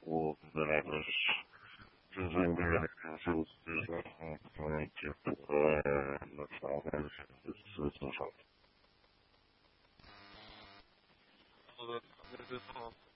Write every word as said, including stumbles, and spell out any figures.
vou moderar as desenvolver as utilizações para nacionais de solução.